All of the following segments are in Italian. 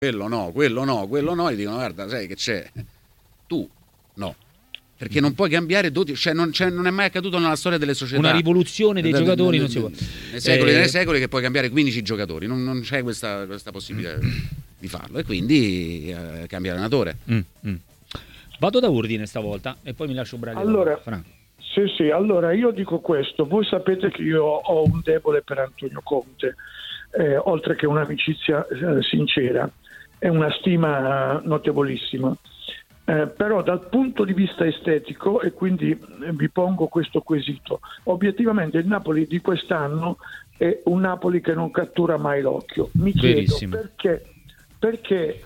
quello no, e dicono guarda, sai che c'è? Tu no. Perché non puoi cambiare 12, cioè non è mai accaduto nella storia delle società. Una rivoluzione dei giocatori non si può. Nei secoli che puoi cambiare 15 giocatori, non c'è questa possibilità di farlo, e quindi cambia allenatore. Vado da ordine stavolta e poi mi lascio Braga. Allora, Franco. Sì, allora io dico questo, voi sapete che io ho un debole per Antonio Conte, oltre che un'amicizia sincera e una stima notevolissima. Però dal punto di vista estetico, e quindi vi pongo questo quesito, obiettivamente il Napoli di quest'anno è un Napoli che non cattura mai l'occhio. Mi chiedo perché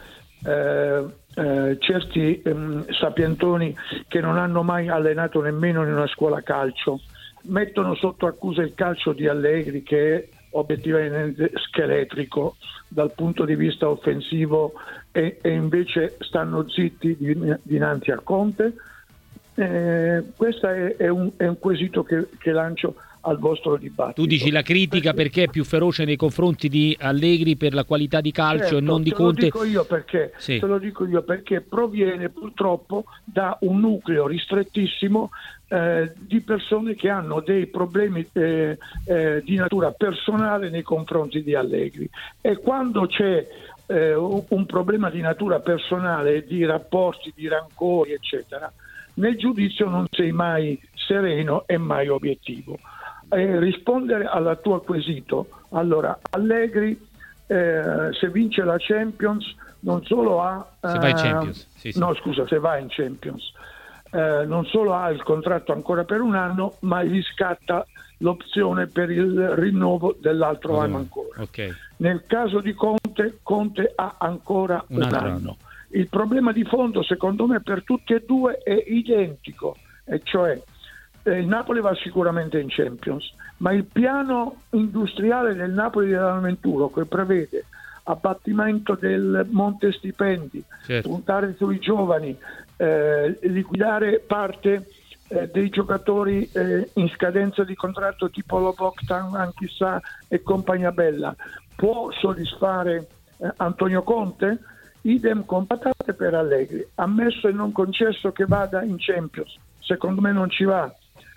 certi sapientoni che non hanno mai allenato nemmeno in una scuola calcio mettono sotto accusa il calcio di Allegri, che è obiettivamente scheletrico dal punto di vista offensivo, e invece stanno zitti dinanzi a Conte. Questo è un quesito che lancio al vostro dibattito. Tu dici la critica perché è più feroce nei confronti di Allegri per la qualità di calcio, e non di Conte. Te lo dico io perché proviene purtroppo da un nucleo ristrettissimo di persone che hanno dei problemi di natura personale nei confronti di Allegri, e quando c'è un problema di natura personale, di rapporti, di rancori eccetera, nel giudizio non sei mai sereno e mai obiettivo. Rispondere alla tua quesito, allora Allegri se vince la Champions non solo ha se va in Champions, se va in Champions non solo ha il contratto ancora per un anno, ma gli scatta l'opzione per il rinnovo dell'altro anno ancora. Okay. Nel caso di Conte ha ancora un anno. Il problema di fondo secondo me per tutti e due è identico, e cioè il Napoli va sicuramente in Champions, ma il piano industriale del Napoli dell'Aventuro, che prevede abbattimento del monte stipendi, puntare sui giovani, liquidare parte dei giocatori in scadenza di contratto tipo Loboktan, Anchissà e compagnia bella, può soddisfare Antonio Conte? Idem con patate per Allegri, ammesso e non concesso che vada in Champions, secondo me non ci va.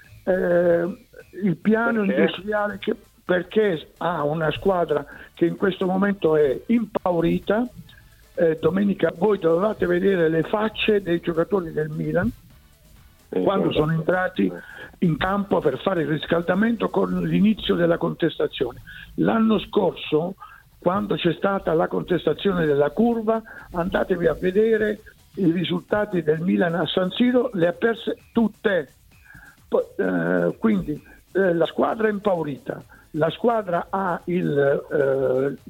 Il piano industriale perché ha una squadra che in questo momento è impaurita. Domenica voi dovevate vedere le facce dei giocatori del Milan quando sono entrati in campo per fare il riscaldamento con l'inizio della contestazione. L'anno scorso, quando c'è stata la contestazione della curva, andatevi a vedere i risultati del Milan a San Siro, le ha perse tutte. Quindi la squadra è impaurita, la squadra ha il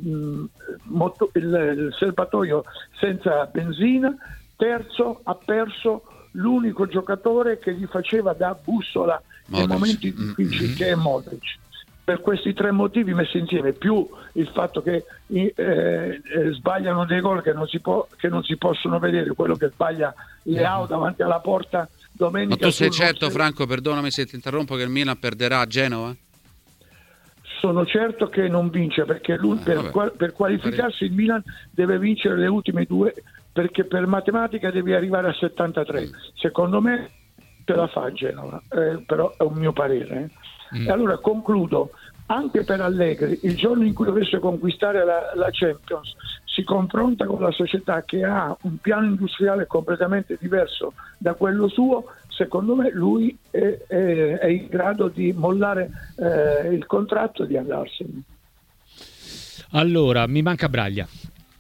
serbatoio senza benzina. Terzo, ha perso l'unico giocatore che gli faceva da bussola nei momenti difficili, che è Modric. Per questi tre motivi messi insieme, più il fatto che sbagliano dei gol che non si possono vedere, quello che sbaglia Leao davanti alla porta domenica. Ma tu sei certo, Franco, perdonami se ti interrompo, che il Milan perderà a Genova? Sono certo che non vince, perché lui per qualificarsi il Milan deve vincere le ultime due, perché per matematica devi arrivare a 73. Secondo me ce la fa a Genova, però è un mio parere. E allora concludo, anche per Allegri, il giorno in cui dovesse conquistare la Champions, si confronta con la società che ha un piano industriale completamente diverso da quello suo. Secondo me lui è in grado di mollare il contratto e di andarsene. Allora, mi manca Braglia.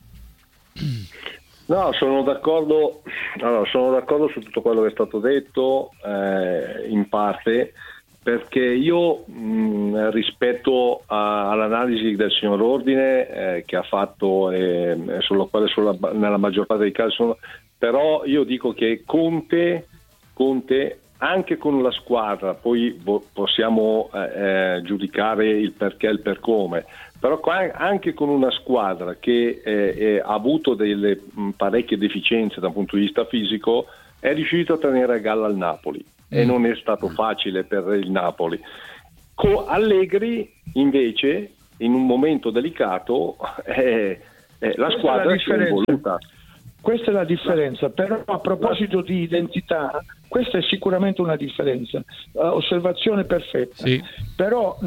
No, sono d'accordo su tutto quello che è stato detto, in parte, perché io rispetto all'analisi del signor Ordine che ha fatto, nella maggior parte dei casi, però io dico che Conte anche con la squadra, poi possiamo giudicare il perché e il per come, però anche con una squadra che ha avuto delle parecchie deficienze dal punto di vista fisico, è riuscito a tenere a galla il Napoli, e non è stato facile per il Napoli. Allegri invece in un momento delicato La squadra si è evoluta. Questa è la differenza, però a proposito di identità, questa è sicuramente una differenza, osservazione perfetta, sì. Però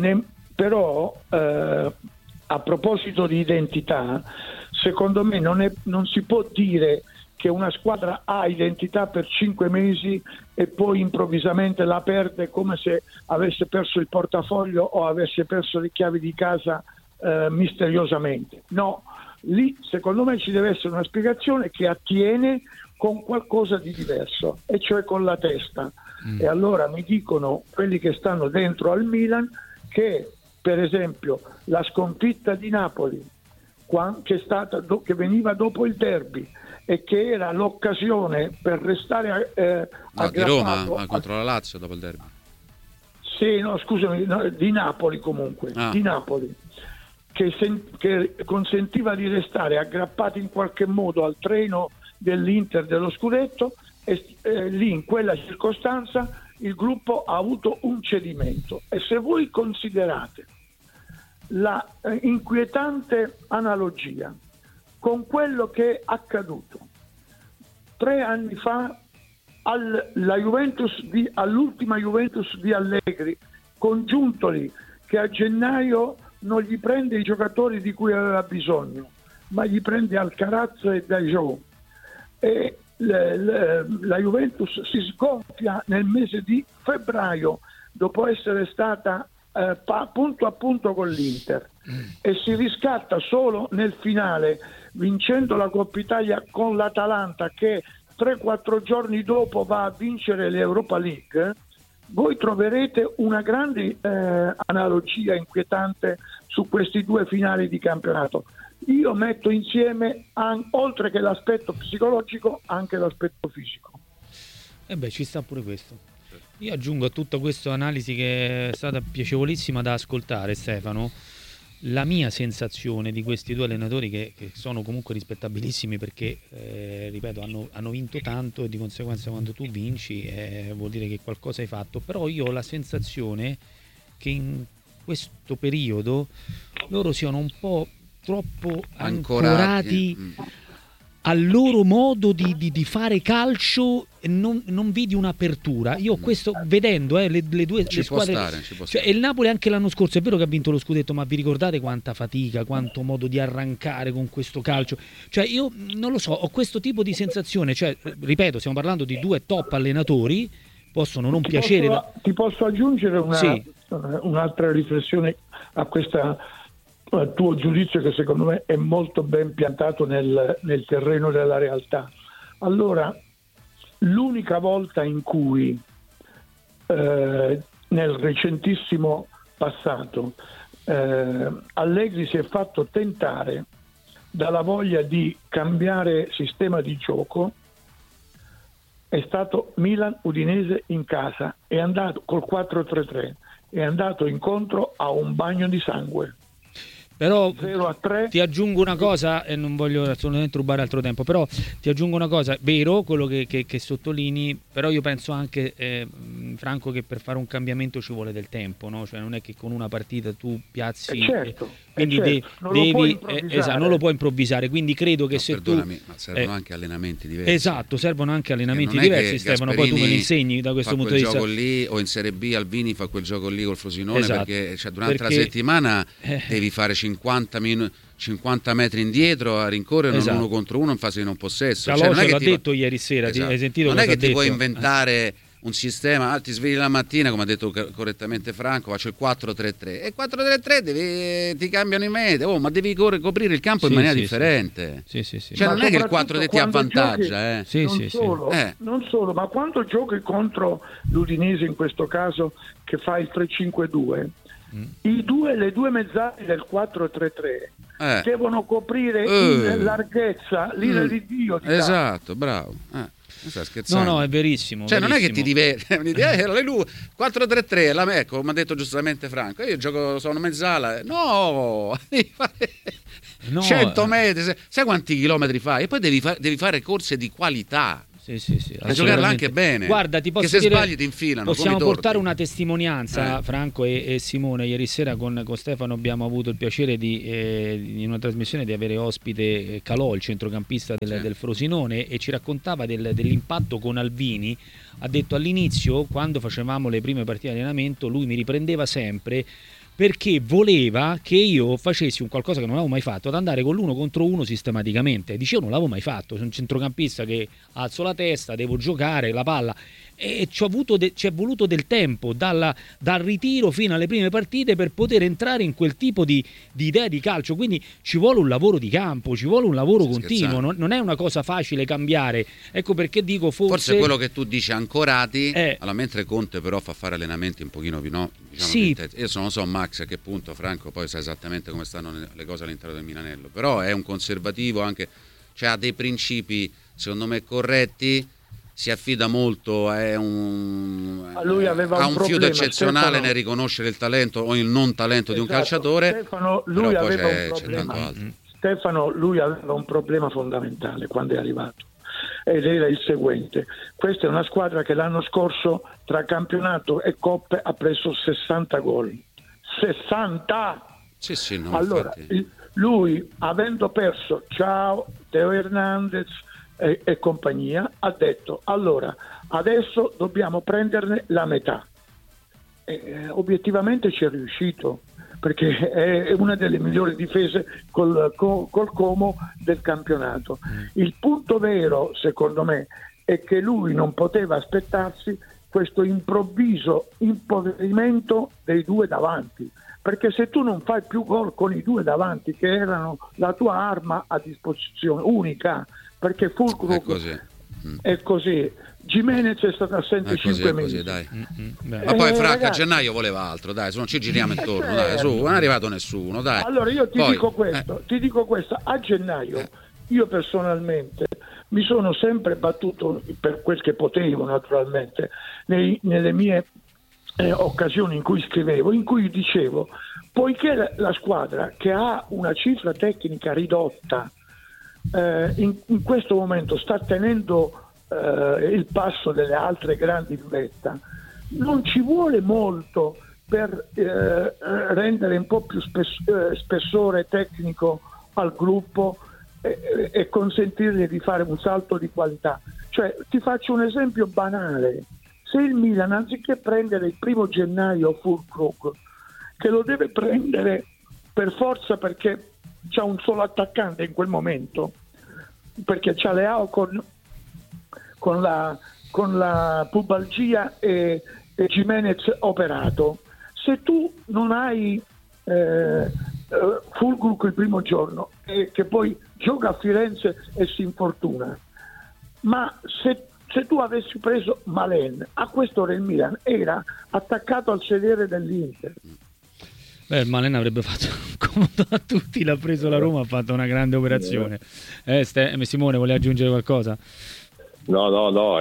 a proposito di identità, secondo me non si può dire che una squadra ha identità per 5 mesi e poi improvvisamente la perde come se avesse perso il portafoglio o avesse perso le chiavi di casa misteriosamente. No, lì secondo me ci deve essere una spiegazione che attiene con qualcosa di diverso, e cioè con la testa. E allora mi dicono quelli che stanno dentro al Milan che, per esempio, la sconfitta di Napoli che veniva dopo il derby e che era l'occasione per restare di Roma contro la Lazio dopo il derby. Sì, no, scusami, di Napoli comunque, di Napoli, che consentiva di restare aggrappati in qualche modo al treno dell'Inter dello scudetto, e lì in quella circostanza il gruppo ha avuto un cedimento. E se voi considerate la inquietante analogia con quello che è accaduto 3 anni fa all'ultima Juventus di Allegri, con Giuntoli che a gennaio non gli prende i giocatori di cui aveva bisogno, ma gli prende Alcaraz e Dajou, e la Juventus si sgonfia nel mese di febbraio dopo essere stata punto a punto con l'Inter, e si riscatta solo nel finale vincendo la Coppa Italia con l'Atalanta, che 3-4 giorni dopo va a vincere l'Europa League. Voi troverete una grande analogia inquietante su questi 2 finali di campionato. Io metto insieme, oltre che l'aspetto psicologico, anche l'aspetto fisico. Ci sta pure questo. Io aggiungo a tutta questa analisi, che è stata piacevolissima da ascoltare, Stefano, la mia sensazione di questi 2 allenatori che sono comunque rispettabilissimi, perché ripeto, hanno vinto tanto, e di conseguenza quando tu vinci vuol dire che qualcosa hai fatto. Però io ho la sensazione che in questo periodo loro siano un po' troppo ancorati al loro modo di fare calcio, e non vedi un'apertura. Io questo, vedendo le due le squadre, ci può cioè, il Napoli anche l'anno scorso è vero che ha vinto lo scudetto, ma vi ricordate quanta fatica, quanto modo di arrancare con questo calcio? Cioè io non lo so, ho questo tipo di sensazione, cioè ripeto, stiamo parlando di 2 top allenatori, possono non piacere. Ti posso aggiungere un'altra riflessione a questa tuo giudizio, che secondo me è molto ben piantato nel terreno della realtà. Allora, l'unica volta in cui nel recentissimo passato Allegri si è fatto tentare dalla voglia di cambiare sistema di gioco è stato Milan-Udinese in casa, è andato col 4-3-3, è andato incontro a un bagno di sangue. Però 0-3. Ti aggiungo una cosa, e non voglio assolutamente rubare altro tempo, però ti aggiungo una cosa, vero quello che sottolinei, però io penso anche, Franco, che per fare un cambiamento ci vuole del tempo, no? Cioè non è che con una partita tu piazzi, quindi non lo puoi improvvisare, quindi credo che ma servono anche allenamenti diversi. Esatto, servono anche allenamenti diversi, Stefano, poi tu me li insegni da questo punto di vista. Quel gioco lì, o in Serie B Albini fa quel gioco lì col Frosinone, perché durante la settimana devi fare 50 metri indietro a rincorrere uno contro uno in fase di non possesso. Calò l'ha detto ieri sera, hai sentito? Non è che ti puoi inventare un sistema, ti svegli la mattina, come ha detto correttamente Franco, faccio il 4-3-3 e 4-3-3 ti cambiano i metri, ma devi coprire il campo in maniera differente. Sì. Cioè non è che il 4-3 ti avvantaggia. Non solo, ma quando giochi contro l'Udinese, in questo caso, che fa il 3-5-2, le due mezzali del 4-3-3 devono coprire in larghezza l'ira di Dio. Esatto, bravo. Stai scherzando? No, è verissimo. Cioè, verissimo. Non è che ti diverti, 4-3-3, ecco, come ha detto giustamente Franco. Io gioco, sono mezzala. No, devi fare 100 metri, sai quanti chilometri fai? E poi devi fare corse di qualità. a giocarla anche bene. Guarda, ti posso che se dire, sbagli ti infilano. possiamo portare una testimonianza, Franco e Simone. Ieri sera con Stefano abbiamo avuto il piacere in una trasmissione di avere ospite Calò, il centrocampista del Frosinone, e ci raccontava dell'impatto con Alvini. Ha detto all'inizio, quando facevamo le prime partite di allenamento, lui mi riprendeva sempre perché voleva che io facessi un qualcosa che non avevo mai fatto, ad andare con l'uno contro uno sistematicamente. Dicevo, non l'avevo mai fatto, sono un centrocampista che alzo la testa, devo giocare la palla, e ci è voluto del tempo dal ritiro fino alle prime partite per poter entrare in quel tipo di idea di calcio. Quindi ci vuole un lavoro di campo, ci vuole un lavoro continuo, non è una cosa facile cambiare. Ecco perché dico forse quello che tu dici ancorati, allora, mentre Conte però fa fare allenamenti un pochino più, no? Diciamo sì. Io non so Max a che punto, Franco poi sa esattamente come stanno le cose all'interno del Milanello, però è un conservativo anche, cioè ha dei principi secondo me corretti, si affida molto, ha un fiuto eccezionale, Stefano, nel riconoscere il talento o il non talento di un calciatore. Stefano, lui aveva un problema. Stefano, lui aveva un problema fondamentale quando è arrivato, ed era il seguente: questa è una squadra che l'anno scorso tra campionato e coppe ha preso 60 gol. 60! Sì, no, allora, lui, avendo perso Teo Hernandez e compagnia, ha detto: allora adesso dobbiamo prenderne la metà. Obiettivamente ci è riuscito, perché è una delle migliori difese col Como del campionato. Il punto vero, secondo me, è che lui non poteva aspettarsi questo improvviso impoverimento dei due davanti, perché se tu non fai più gol con i due davanti, che erano la tua arma a disposizione unica, perché Fulcrum è così, Gimenez è stato assente 5 mesi. Dai. Ma poi Franca, a gennaio voleva altro, dai, se non ci giriamo intorno, dai, su, non è arrivato nessuno, dai. Allora io ti dico questo, a gennaio io personalmente mi sono sempre battuto per quel che potevo, naturalmente, nelle mie occasioni in cui scrivevo, in cui dicevo, poiché la squadra che ha una cifra tecnica ridotta in questo momento sta tenendo il passo delle altre grandi in vetta, non ci vuole molto per rendere un po' più spessore tecnico al gruppo e consentirgli di fare un salto di qualità. Cioè, ti faccio un esempio banale: se il Milan, anziché prendere il 1° gennaio Fulkrug, che lo deve prendere per forza perché c'ha un solo attaccante in quel momento, perché c'ha Leao con la pubalgia e Gimenez operato, se tu non hai Fulkrug il primo giorno e che poi gioca a Firenze e si infortuna, ma se tu avessi preso Malen, a quest'ora il Milan era attaccato al sedere dell'Inter. Malen avrebbe fatto comodo a tutti, l'ha preso la Roma, ha fatto una grande operazione. Simone, vuole aggiungere qualcosa? No,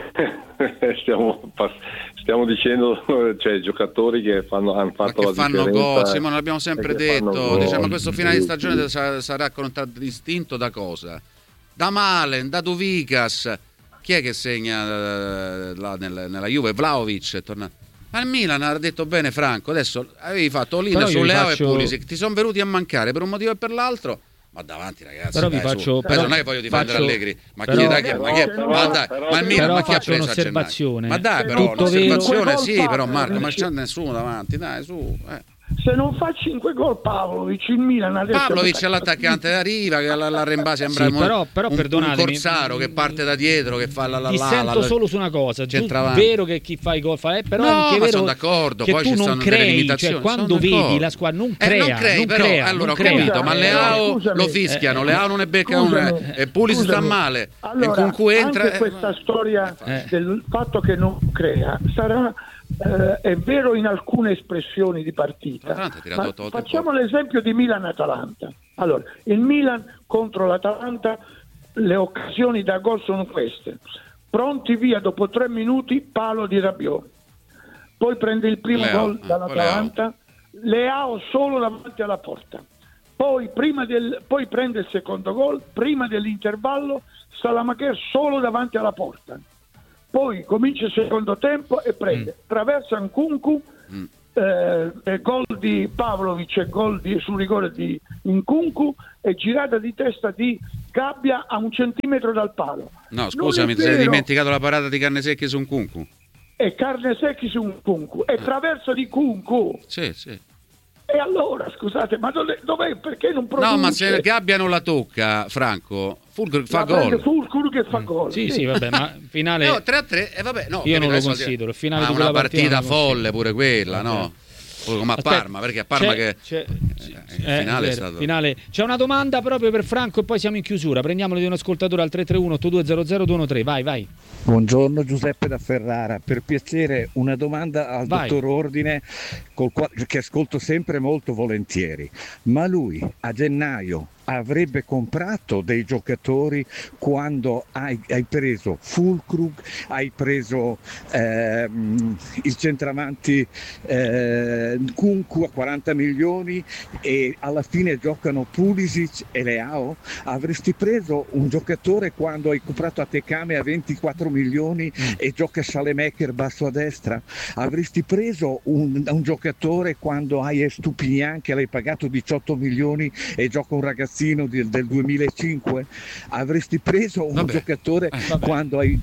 stiamo dicendo, cioè, giocatori che hanno fatto la differenza. Cose, ma l'abbiamo sempre detto, diciamo, questo finale di stagione sarà contraddistinto da cosa? Da Malen, da Duvikas. Chi è che segna nella Juve? Vlahovic è tornato. Ma il Milan ha detto bene, Franco, adesso avevi fatto all-in su Leao e Pulisic, ti sono venuti a mancare per un motivo e per l'altro. Ma davanti, ragazzi, però non è che voglio difendere Allegri, ma il Milan, ma chi ha preso un'osservazione? Ma dai, però un'osservazione sì, però Marco, ma c'è nessuno davanti, dai, su. Se non fa 5 gol Pavlovic, il Milan adesso... Pavlovic è l'attaccante da riva, che all'arremba sembra però un corsaro che parte da dietro, che fa ti sento solo su una cosa, è vero che chi fa i gol fa, però anche vero, sono d'accordo, che poi tu ci non stanno crei, delle limitazioni, cioè quando vedi la squadra non crea, allora ho capito, ma Leao lo fischiano, Leao non è becca e Pulisic sta male, allora, con cui entra anche questa storia del fatto che non crea sarà è vero in alcune espressioni di partita, ma facciamo l'esempio di Milan-Atalanta. Allora, il Milan contro l'Atalanta, le occasioni da gol sono queste: pronti via dopo 3 minuti, palo di Rabiot, poi prende il primo gol dall'Atalanta, Leao solo davanti alla porta, poi prende il secondo gol, prima dell'intervallo Salamaker solo davanti alla porta, poi comincia il secondo tempo e prende, traversa Nkunku, gol di Pavlovic e gol sul rigore di Nkunku e girata di testa di Gabbia a 1 centimetro dal palo. No, scusami, ti sei dimenticato la parata di Carnesecchi su Nkunku. E Carnesecchi su Nkunku e traverso di Nkunku. Sì. E allora, scusate, ma dov'è? Perché non produce? No, ma se Gabbia non la tocca, Franco, Fulcrum fa gol. Fulcrum che fa gol. Sì, vabbè, ma finale... No, 3-3, vabbè, no. Io non lo considero. Il finale ma di quella una partita folle pure quella, okay. No? Come a Parma, perché a Parma il finale è stato... Finale. C'è una domanda proprio per Franco e poi siamo in chiusura. Prendiamolo di un ascoltatore al 331-8200-213. Vai. Buongiorno, Giuseppe da Ferrara. Per piacere una domanda al dottor Ordine, che ascolto sempre molto volentieri. Ma lui a gennaio avrebbe comprato dei giocatori quando hai preso Fulkrug, hai preso il centravanti Nkunku a 40 milioni e alla fine giocano Pulisic e Leao? Avresti preso un giocatore quando hai comprato Atekame a 24 milioni e gioca Salemaker basso a destra? Avresti preso un giocatore quando hai Estupinian che l'hai pagato 18 milioni e gioca un ragazzino del 2005? Avresti preso un giocatore quando hai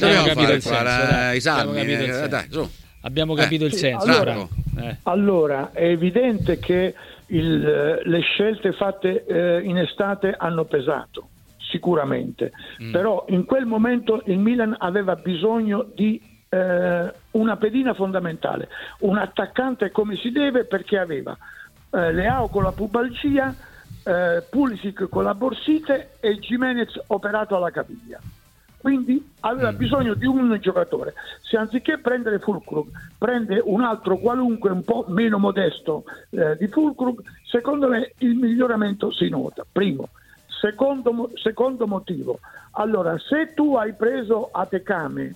abbiamo capito il senso. Allora è evidente che le scelte fatte in estate hanno pesato sicuramente, però in quel momento il Milan aveva bisogno di una pedina fondamentale, un attaccante come si deve, perché aveva Leao con la pubalgia, Pulisic con la borsite e Gimenez operato alla caviglia, quindi aveva bisogno di un giocatore. Se anziché prendere Fulkrug prende un altro qualunque un po' meno modesto di Fulkrug, secondo me il miglioramento si nota. Primo. Secondo motivo, allora se tu hai preso Atekame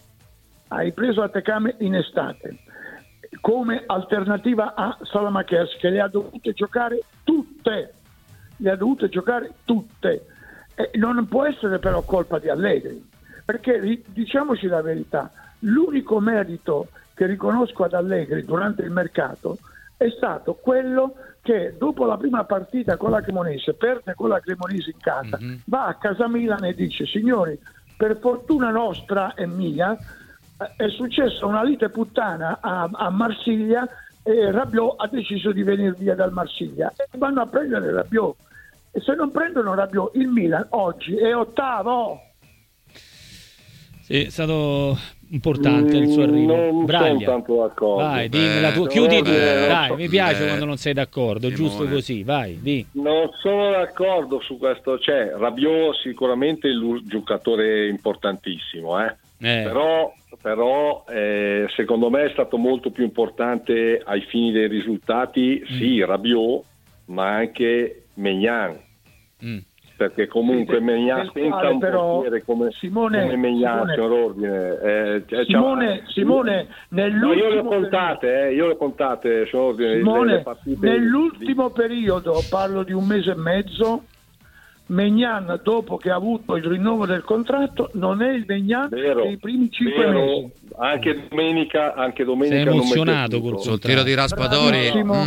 in estate come alternativa a Salamakers, che le ha dovute giocare tutte, non può essere però colpa di Allegri, perché diciamoci la verità, l'unico merito che riconosco ad Allegri durante il mercato è stato quello che dopo la prima partita con la Cremonese, perde con la Cremonese in casa, va a casa Milan e dice: signori, per fortuna nostra e mia è successa una lite puttana a Marsiglia e Rabiot ha deciso di venire via dal Marsiglia e vanno a prendere Rabiot, e se non prendono Rabiot il Milan oggi è ottavo. Sì, è stato importante il suo arrivo. Non sono tanto d'accordo. Vai, dimmi la tua. Chiudi tu. Dai, mi piace quando non sei d'accordo, giusto così, vai, di. Non sono d'accordo su questo. Rabiot sicuramente è il giocatore importantissimo, però secondo me è stato molto più importante ai fini dei risultati, sì, Rabiot, ma anche Maignan. Perché comunque Maignan senza un portiere come Maignan, signor Ordine, Simone, io le ho contate, signor Ordine, Simone, nell'ultimo periodo, parlo di un mese e mezzo, Maignan, dopo che ha avuto il rinnovo del contratto, non è il Maignan dei primi 5 mesi. Anche domenica sei emozionato sul tiro di Raspadori,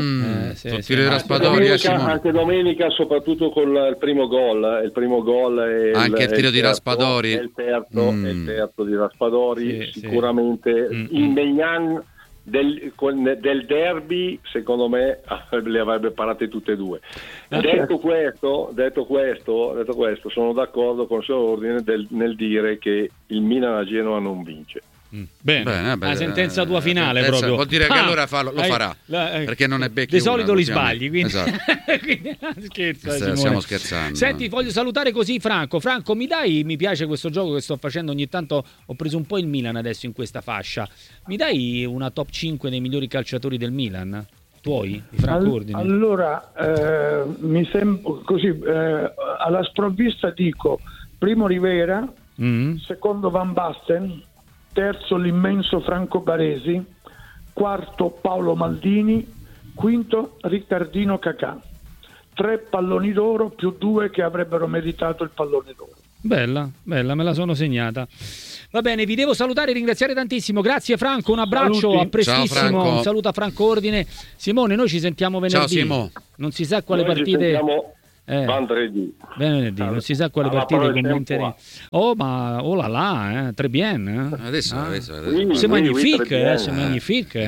anche domenica, soprattutto con il primo gol anche il tiro di Raspadori, il terzo di Raspadori, sicuramente il Maignan del derby secondo me le avrebbe parate tutte e due. Detto questo, sono d'accordo con il suo Ordine nel dire che il Milan a Genova non vince. Bene. La sentenza tua finale proprio vuol dire che allora lo farà, perché non è becchi di solito li sbagli, quindi, esatto. quindi scherza, stiamo scherzando. Senti, voglio salutare così Franco, mi piace questo gioco che sto facendo, ogni tanto ho preso un po' il Milan adesso in questa fascia, mi dai una top 5 dei migliori calciatori del Milan? Tuoi, di Franco Ordine? Allora mi sembra così, alla sprovvista dico primo Rivera, secondo Van Basten, terzo l'immenso Franco Baresi, quarto Paolo Maldini, quinto Riccardino Cacà. 3 palloni d'oro più 2 che avrebbero meritato il pallone d'oro. Bella, me la sono segnata. Va bene, vi devo salutare e ringraziare tantissimo. Grazie Franco, un abbraccio, Saluti. a prestissimo. Un saluto a Franco Ordine. Simone, noi ci sentiamo venerdì. Ciao Simo. Non si sa quale Noi partite. Venerdì. Non si sa quale partite commenteremo. Ma oh là là, très bien. Adesso. C'est magnifique, c'est magnifique.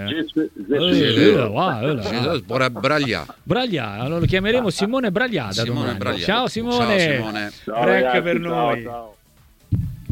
Braglia, allora lo chiameremo Simone Bragliata domani. Ciao Simone. Ciao Simone. Break per noi. Ciao.